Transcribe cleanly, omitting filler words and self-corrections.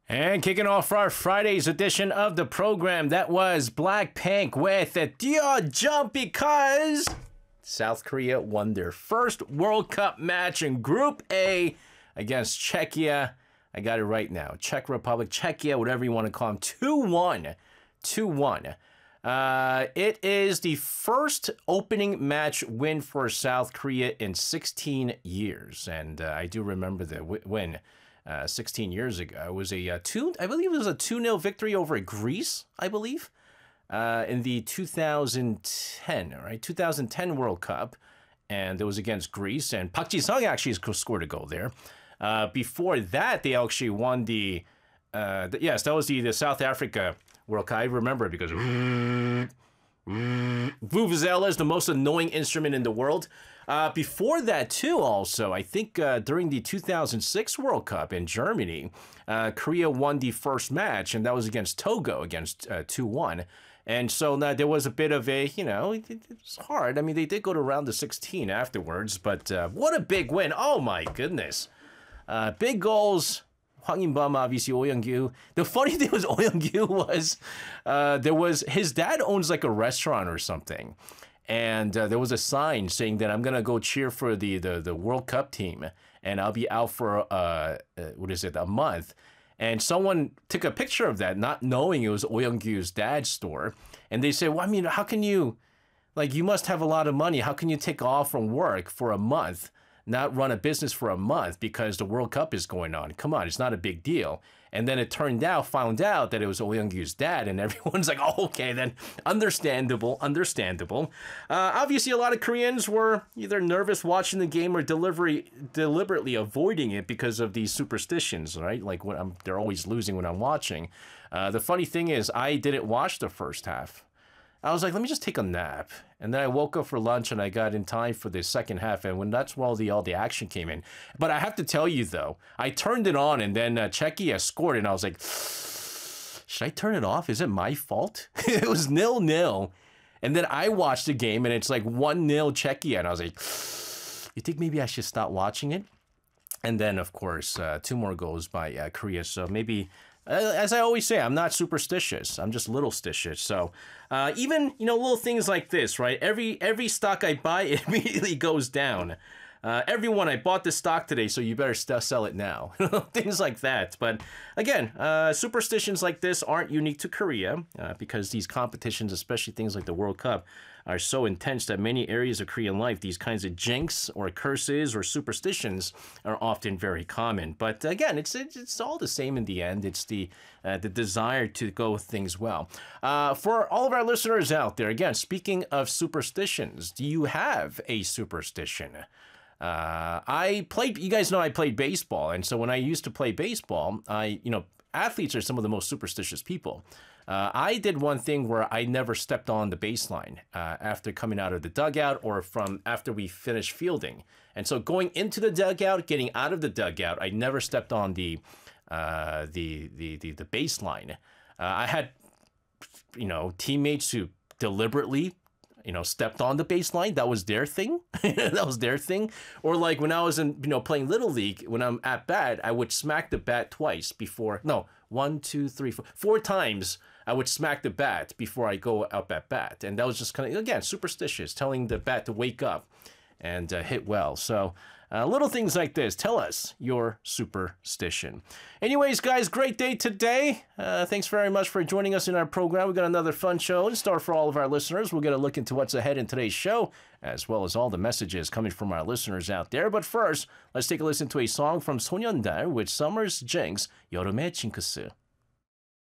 And kicking off our Friday's edition of the program, that was Blackpink with Dear Jump because South Korea won their first World Cup match in Group A against Czechia. I got it right now. Czech Republic, Czechia, whatever you want to call them. 2-1. 2-1. It is the first opening match win for South Korea in 16 years. And I do remember the win 16 years ago. It was I believe it was a 2-0 victory over Greece, I believe, in the 2010, right? 2010 World Cup. And it was against Greece. And Park Ji-sung actually scored a goal there. Before that, they actually won yes, that was the South Africa World Cup. I remember it because Vuvuzela is the most annoying instrument in the world. Before that, too, also, I think during the 2006 World Cup in Germany, Korea won the first match, and that was against Togo, against 2-1. And so now there was a bit of a, it's hard. I mean, they did go to round of 16 afterwards, but what a big win. Oh, my goodness. Big goals. Hwang In-bum, obviously, Oh Young-gyu. The funny thing was, Oh Young-gyu was, his dad owns like a restaurant or something. And there was a sign saying that I'm going to go cheer for the World Cup team. And I'll be out for, a month. And someone took a picture of that, not knowing it was Oh Young-gyu's dad's store. And they said, well, I mean, how can you, you must have a lot of money. How can you take off from work for a month? Not run a business for a month because the World Cup is going on. Come on, it's not a big deal. And then it found out that it was Oh Young-gyu's dad, and everyone's like, oh, okay, then understandable. Obviously, a lot of Koreans were either nervous watching the game or deliberately avoiding it because of these superstitions, right? Like they're always losing when I'm watching. The funny thing is, I didn't watch the first half. I was like, let me just take a nap. And then I woke up for lunch and I got in time for the second half. And that's when all the action came in. But I have to tell you, though, I turned it on and then Czechia scored. And I was like, should I turn it off? Is it my fault? It was 0-0. And then I watched the game and it's like 1-0 Czechia. And I was like, you think maybe I should stop watching it? And then, of course, 2 more goals by Korea. So maybe... as I always say, I'm not superstitious. I'm just little stitious. So even, little things like this, right? Every stock I buy, it immediately goes down. Everyone, I bought this stock today, so you better sell it now. Things like that. But again, superstitions like this aren't unique to Korea because these competitions, especially things like the World Cup, are so intense that many areas of Korean life, these kinds of jinx or curses or superstitions are often very common. But again, it's all the same in the end. It's the desire to go with things well. For all of our listeners out there, again, speaking of superstitions, do you have a superstition? You guys know I played baseball. And so when I used to play baseball, athletes are some of the most superstitious people. I did one thing where I never stepped on the baseline after coming out of the dugout or after we finished fielding. And so going into the dugout, getting out of the dugout, I never stepped on the baseline. I had, teammates who deliberately stepped on the baseline. That was their thing. That was their thing. Or like when I was playing Little League, when I'm at bat, I would smack the bat twice before, 4 times I would smack the bat before I go up at bat. And that was just kind of, again, superstitious, telling the bat to wake up and hit well. So little things like this. Tell us your superstition. Anyways, guys, great day today. Thanks very much for joining us in our program. We've got another fun show in store for all of our listeners. We're going to look into what's ahead in today's show, as well as all the messages coming from our listeners out there. But first, let's take a listen to a song from 소년달 with Summer's Jinx, 여름의 징크스.